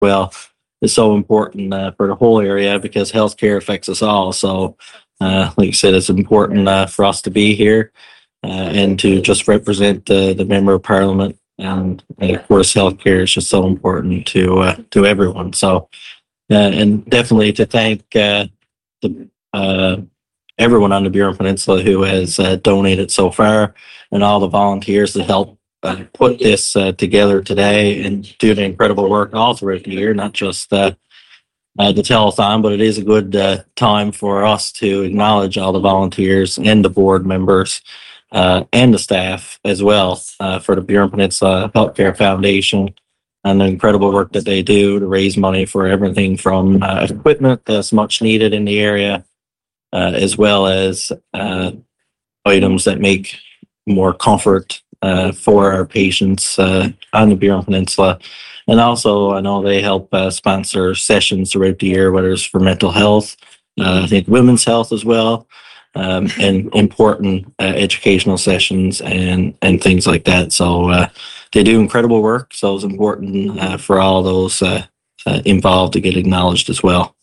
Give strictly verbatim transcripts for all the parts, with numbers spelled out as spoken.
well is so important uh, for the whole area because healthcare affects us all. So, uh, like you said, it's important uh, for us to be here uh, and to just represent the, the member of parliament. And, and of course, healthcare is just so important to uh, to everyone. So, uh, and definitely to thank uh, the uh, everyone on the Burin Peninsula who has uh, donated so far, and all the volunteers that help uh, put this uh, together today and do the incredible work all throughout the year, not just uh, uh, the telethon, but it is a good uh, time for us to acknowledge all the volunteers and the board members uh, and the staff as well uh, for the Burin Peninsula Healthcare Foundation and the incredible work that they do to raise money for everything from uh, equipment that's much needed in the area, uh, as well as uh, items that make more comfort uh, for our patients uh, on the Burin Peninsula. And also, I know they help uh, sponsor sessions throughout the year, whether it's for mental health, uh, I think women's health as well, um, and important uh, educational sessions and, and things like that. So uh, they do incredible work. So it's important uh, for all those uh, uh, involved to get acknowledged as well.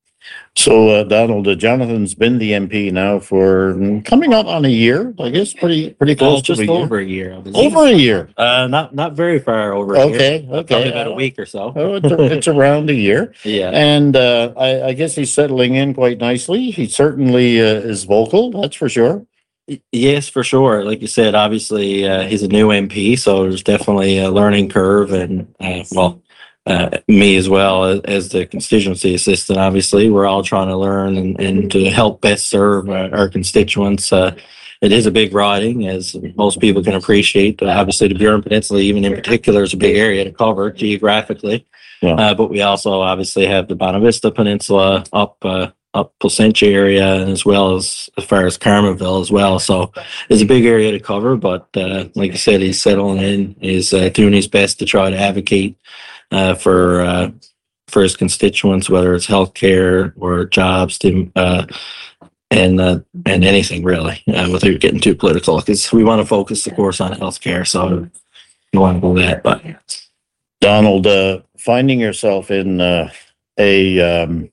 So, uh, Donald, uh, Jonathan's been the M P now for mm, coming up on a year, I guess, pretty pretty close Uh, to just a year. over a year, I believe. Over a year. Uh, not not very far over a year. Okay, okay. Probably about a week or so. Oh, it's, a, it's around a year. Yeah. And uh, I, I guess he's settling in quite nicely. He certainly uh, is vocal, that's for sure. Y- Yes, for sure. Like you said, obviously uh, he's a new M P, so there's definitely a learning curve, and uh, well, uh, me as well as, as the constituency assistant. Obviously, we're all trying to learn and, and to help best serve our, our constituents. Uh, it is a big riding, as most people can appreciate. Uh, obviously, the Burin Peninsula, even in particular, is a big area to cover geographically. Yeah. Uh, but we also obviously have the Bonavista Peninsula up. Uh, up Placentia area, and as well as as far as Carmenville as well. So it's a big area to cover, but uh, like I said, he's settling in, he's uh, doing his best to try to advocate uh, for uh, for his constituents, whether it's healthcare or jobs, to, uh, and uh, and anything really, uh, without getting too political, because we want to focus, of course, on healthcare. So we want to do that. But Donald, uh, finding yourself in uh, a um,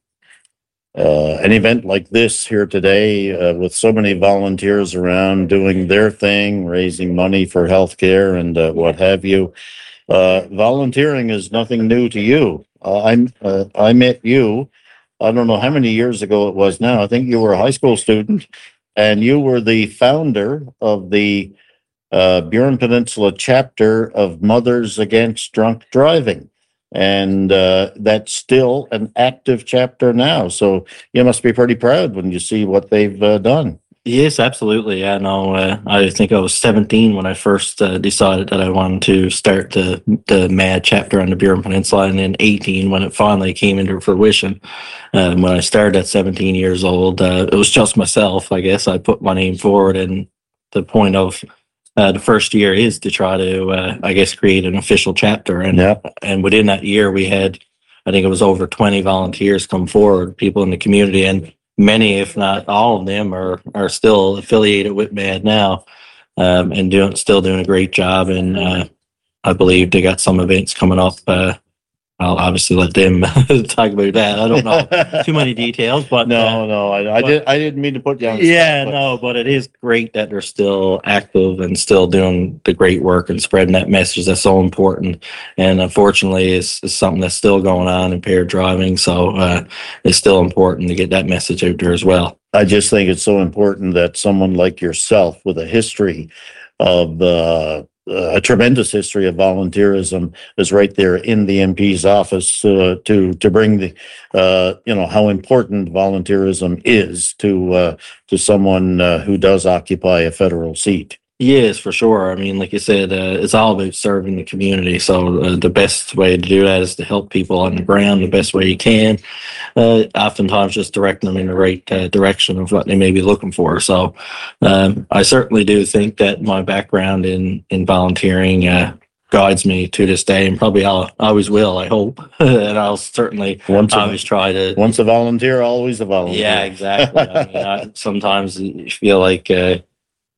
uh, an event like this here today, uh, with so many volunteers around doing their thing, raising money for healthcare and uh, what have you, uh, volunteering is nothing new to you. Uh, I'm uh, I met you, I don't know how many years ago it was now. I think you were a high school student, and you were the founder of the uh, Burin Peninsula chapter of Mothers Against Drunk Driving. And uh, that's still an active chapter now. So you must be pretty proud when you see what they've uh, done. yes, absolutely. I know. Uh, I think I was seventeen when I first uh, decided that I wanted to start the the MAD chapter on the Burin Peninsula, and then eighteen when it finally came into fruition. Um, when I started at seventeen years old, uh, it was just myself. I guess I put my name forward, and the point of uh, the first year is to try to, uh, I guess, create an official chapter. And Yeah. and within that year, we had, I think it was over twenty volunteers come forward, people in the community, and many, if not all of them, are are still affiliated with MAD now, um, and doing still doing a great job. And uh, I believe they got some events coming up. Uh, I'll obviously let them talk about that. I don't know too many details, but No, uh, no, I, I but- did. I didn't mean to put you on. the yeah, spot, but- no, but it is great that they're still active and still doing the great work and spreading that message that's so important. And unfortunately, it's, it's something that's still going on, impaired driving. So uh, it's still important to get that message out there as well. I just think it's so important that someone like yourself, with a history of uh, a tremendous history of volunteerism, is right there in the M P's office uh, to to bring the uh, you know how important volunteerism is to uh, to someone uh, who does occupy a federal seat. Yes, for sure. I mean, like you said, uh, it's all about serving the community. So uh, the best way to do that is to help people on the ground the best way you can. Uh, oftentimes, just directing them in the right uh, direction of what they may be looking for. So um, I certainly do think that my background in in volunteering uh, guides me to this day, and probably I'll always will. I hope, and I'll certainly Once a, always try to. once a volunteer, always a volunteer. Yeah, exactly. I mean, I, sometimes you feel like. Uh,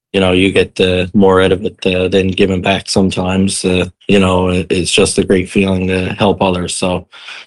you know, you get uh, more out of it uh, than giving back sometimes. Uh, you know, it, it's just a great feeling to help others. So